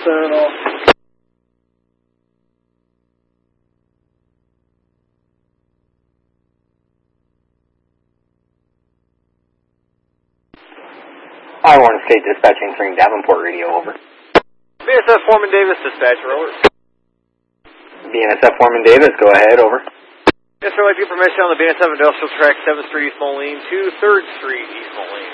turn off. I-1 State Dispatching 3 Davenport Radio, over. BNSF Foreman Davis, dispatcher, over. BNSF Foreman Davis, go ahead, over. Yes, sir, I'd like your permission on the BNSF Industrial Track 7th Street East Moline to 3rd Street East Moline.